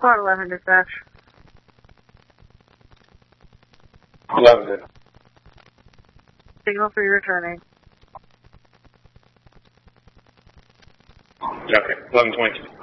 Squad 11 dispatch. 11 did. Signal for you returning. Okay, 11:22.